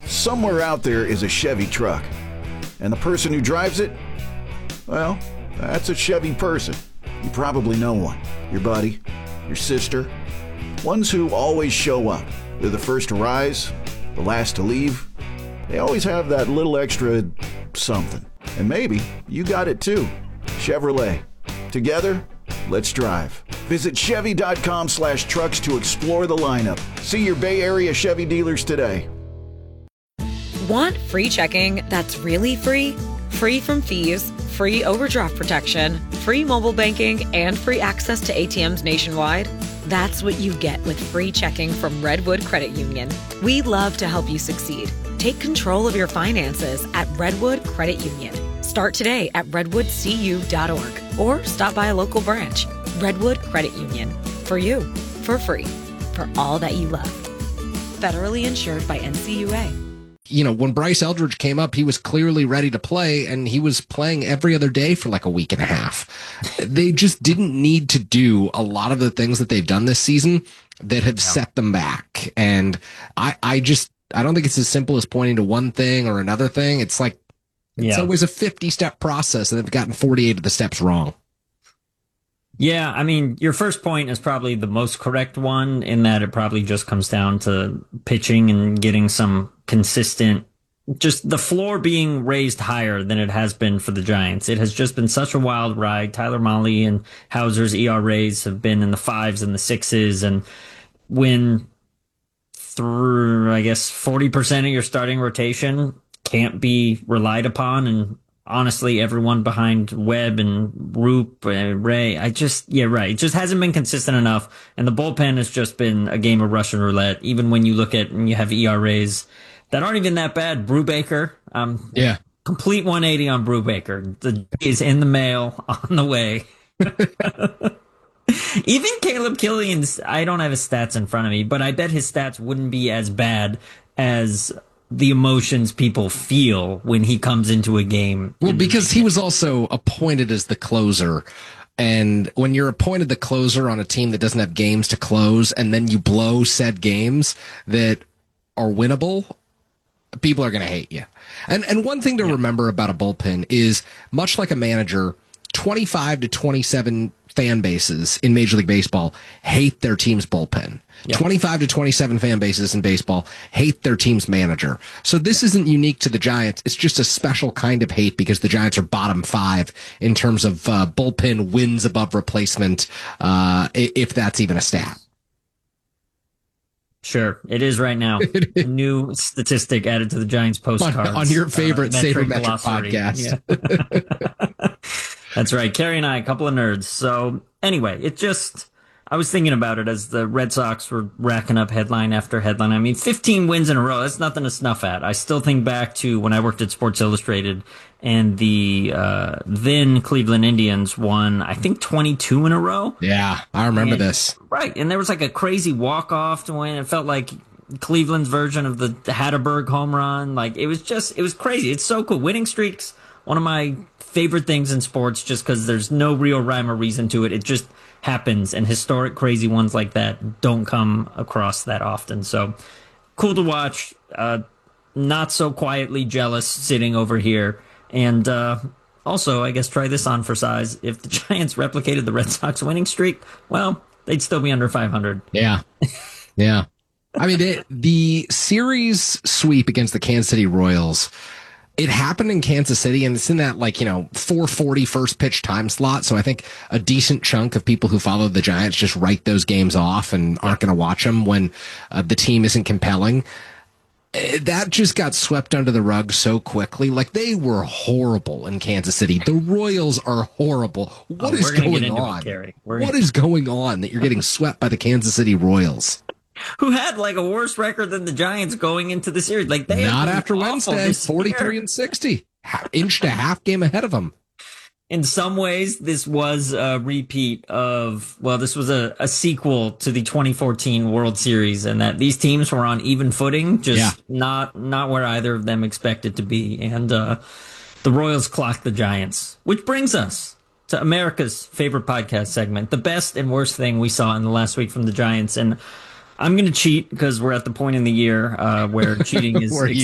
Somewhere out there is a Chevy truck. And the person who drives it, well, that's a Chevy person. You probably know one. Your buddy, your sister. Ones who always show up. They're the first to rise, the last to leave. They always have that little extra something. And maybe you got it too. Chevrolet. Together, let's drive. Visit Chevy.com/trucks to explore the lineup. See your Bay Area Chevy dealers today. Want free checking that's really free? Free from fees, free overdraft protection, free mobile banking, and free access to ATMs nationwide? That's what you get with free checking from Redwood Credit Union. We love to help you succeed. Take control of your finances at Redwood Credit Union. Start today at redwoodcu.org or stop by a local branch. Redwood Credit Union. For you, for free, for all that you love. Federally insured by NCUA. You know, when Bryce Eldridge came up, he was clearly ready to play, and he was playing every other day for like a week and a half. They just didn't need to do a lot of the things that they've done this season that have set them back. And I don't think it's as simple as pointing to one thing or another thing. It's like, it's always a 50-step process, and they've gotten 48 of the steps wrong. Yeah, I mean, your first point is probably the most correct one in that it probably just comes down to pitching and getting some consistent, just the floor being raised higher than it has been for the Giants. It has just been such a wild ride. Tyler Mahle and Hauser's ERAs have been in the 5s and the 6s, and when through, I guess, 40% of your starting rotation can't be relied upon, and honestly, everyone behind Webb and Roop and Ray, it just hasn't been consistent enough. And the bullpen has just been a game of Russian roulette. Even when you look at and you have ERAs that aren't even that bad. Brubaker, complete 180 on Brubaker. The is in the mail on the way. Even Caleb Killian's, I don't have his stats in front of me, but I bet his stats wouldn't be as bad as the emotions people feel when he comes into a game. Well, because he was also appointed as the closer. And when you're appointed the closer on a team that doesn't have games to close, and then you blow said games that are winnable, people are going to hate you. And one thing to remember about a bullpen is, much like a manager, 25 to 27 fan bases in Major League Baseball hate their team's bullpen. 25 to 27 fan bases in baseball hate their team's manager. So this isn't unique to the Giants. It's just a special kind of hate because the Giants are bottom 5 in terms of bullpen wins above replacement, if that's even a stat. Sure, it is right now. A new statistic added to the Giants postcards. On your favorite Sabermetric podcast. Yeah. That's right. Carrie and I, a couple of nerds. So anyway, I was thinking about it as the Red Sox were racking up headline after headline. I mean, 15 wins in a row, that's nothing to snuff at. I still think back to when I worked at Sports Illustrated and the then Cleveland Indians won, I think, 22 in a row. Yeah, I remember this. Right. And there was like a crazy walk-off to win. It felt like Cleveland's version of the Hatterberg home run. Like, it was crazy. It's so cool. Winning streaks, one of my favorite things in sports, just because there's no real rhyme or reason to it. It just happens, and historic crazy ones like that don't come across that often. So cool to watch. Not so quietly jealous sitting over here. And also, I guess, try this on for size. If the Giants replicated the Red Sox winning streak, well, they'd still be under 500. Yeah. Yeah. I mean, the series sweep against the Kansas City Royals, it happened in Kansas City, and it's in that 4:40 first pitch time slot. So I think a decent chunk of people who follow the Giants just write those games off and aren't going to watch them when the team isn't compelling. That just got swept under the rug so quickly. Like, they were horrible in Kansas City. The Royals are horrible. What is going on? What is going on that you're getting swept by the Kansas City Royals? Who had like a worse record than the Giants going into the series? Like, they not after Wednesday, 43 and 60, inched a half game ahead of them. In some ways, this was a repeat of, well, this was a sequel to the 2014 World Series, and that these teams were on even footing, just not where either of them expected to be. And the Royals clocked the Giants, which brings us to America's favorite podcast segment, the best and worst thing we saw in the last week from the Giants. And I'm going to cheat because we're at the point in the year where cheating is